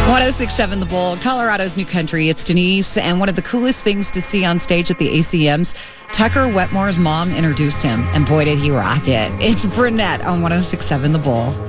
1067 The Bull, Colorado's new country. It's Denise, and one of the coolest things to see on stage at the ACMs, Tucker Wetmore's mom introduced him, and boy, did he rock it. It's Brunette on 1067 The Bull.